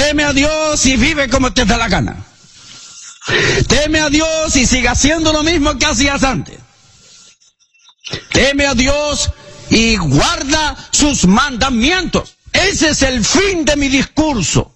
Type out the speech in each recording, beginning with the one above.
Teme a Dios y vive como te da la gana. Teme a Dios y siga haciendo lo mismo que hacías antes. Teme a Dios y guarda sus mandamientos. Ese es el fin de mi discurso.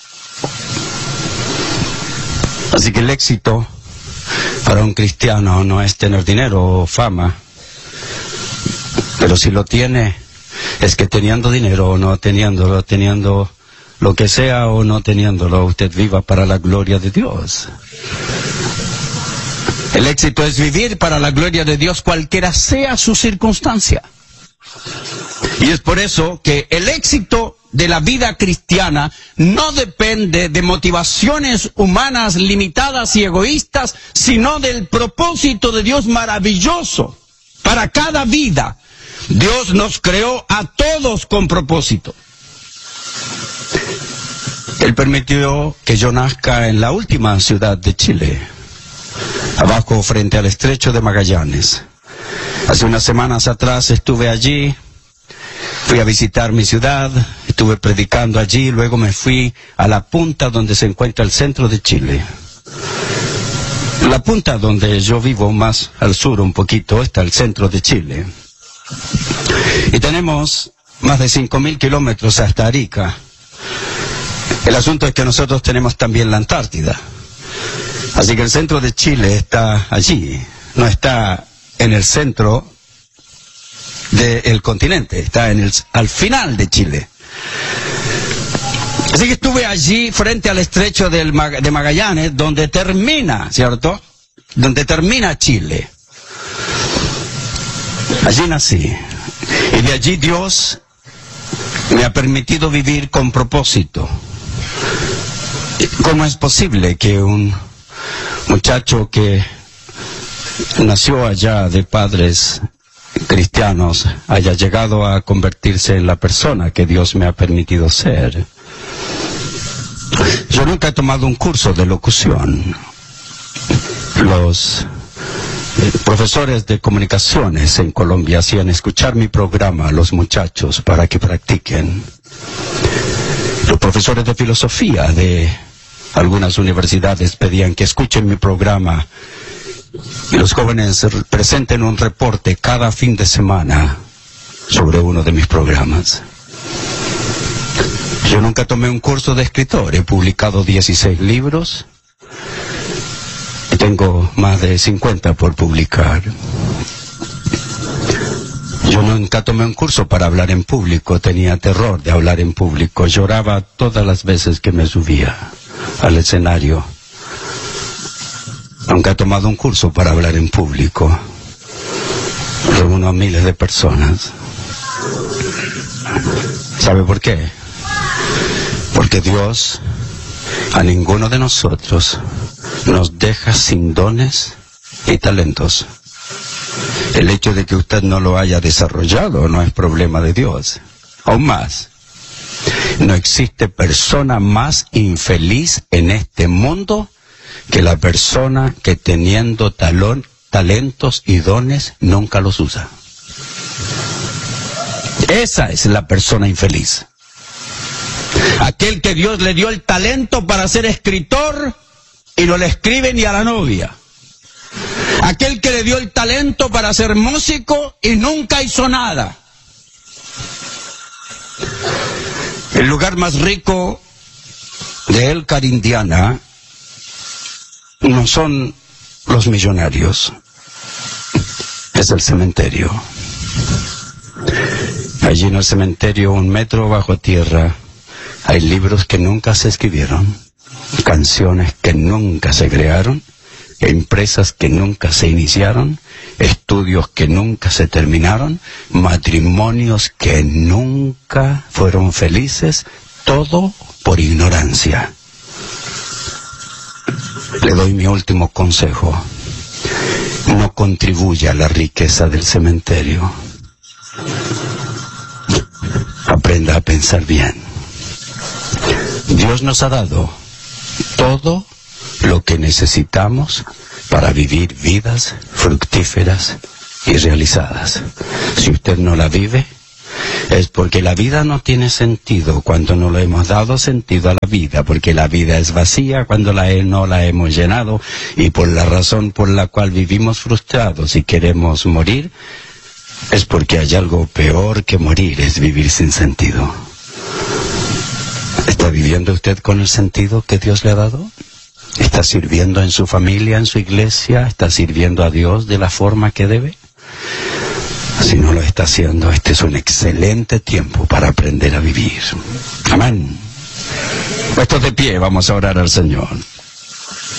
Así que el éxito para un cristiano no es tener dinero o fama, pero si lo tiene, es que teniendo dinero o no teniéndolo, teniendo lo que sea o no teniéndolo, usted viva para la gloria de Dios. El éxito es vivir para la gloria de Dios, cualquiera sea su circunstancia. Y es por eso que el éxito de la vida cristiana no depende de motivaciones humanas limitadas y egoístas, sino del propósito de Dios maravilloso para cada vida. Dios nos creó a todos con propósito. Él permitió que yo nazca en la última ciudad de Chile, abajo frente al estrecho de Magallanes. Hace unas semanas atrás estuve allí, fui a visitar mi ciudad, estuve predicando allí, luego me fui a la punta donde se encuentra el centro de Chile. La punta donde yo vivo, más al sur un poquito, está el centro de Chile. Y tenemos más de 5.000 kilómetros hasta Arica. El asunto es que nosotros tenemos también la Antártida. Así que el centro de Chile está allí, no está en el centro del continente, está al final de Chile. Así que estuve allí frente al estrecho de Magallanes, donde termina, ¿cierto? Donde termina Chile. Allí nací. Y de allí Dios me ha permitido vivir con propósito. ¿Cómo es posible que un muchacho que nació allá de padres cristianos haya llegado a convertirse en la persona que Dios me ha permitido ser? Yo nunca he tomado un curso de locución. Los profesores de comunicaciones en Colombia hacían escuchar mi programa a los muchachos para que practiquen. Los profesores de filosofía de algunas universidades pedían que escuchen mi programa y los jóvenes presenten un reporte cada fin de semana sobre uno de mis programas. Yo nunca tomé un curso de escritor, he publicado 16 libros y tengo más de 50 por publicar. Yo nunca tomé un curso para hablar en público, tenía terror de hablar en público, lloraba todas las veces que me subía al escenario. Nunca he tomado un curso para hablar en público. Reúno a miles de personas. ¿Sabe por qué? Porque Dios a ninguno de nosotros nos deja sin dones y talentos. El hecho de que usted no lo haya desarrollado no es problema de Dios. Aún más, no existe persona más infeliz en este mundo que la persona que teniendo talentos y dones nunca los usa. Esa es la persona infeliz. Aquel que Dios le dio el talento para ser escritor y no le escribe ni a la novia. Aquel que le dio el talento para ser músico y nunca hizo nada. El lugar más rico de Elkhart, Indiana, no son los millonarios, es el cementerio. Allí en el cementerio, 1 metro bajo tierra, hay libros que nunca se escribieron, canciones que nunca se crearon, empresas que nunca se iniciaron, estudios que nunca se terminaron, matrimonios que nunca fueron felices, todo por ignorancia. Le doy mi último consejo: no contribuya a la riqueza del cementerio. Aprenda a pensar bien. Dios nos ha dado todo lo que necesitamos para vivir vidas fructíferas y realizadas. Si usted no la vive, Es porque la vida no tiene sentido cuando no le hemos dado sentido a la vida, porque la vida es vacía cuando no la hemos llenado, y por la razón por la cual vivimos frustrados y queremos morir, es porque hay algo peor que morir, es vivir sin sentido. ¿Está viviendo usted con el sentido que Dios le ha dado? ¿Está sirviendo en su familia, en su iglesia? ¿Está sirviendo a Dios de la forma que debe? Si no lo está haciendo, este es un excelente tiempo para aprender a vivir. Amén. Puestos de pie, vamos a orar al Señor.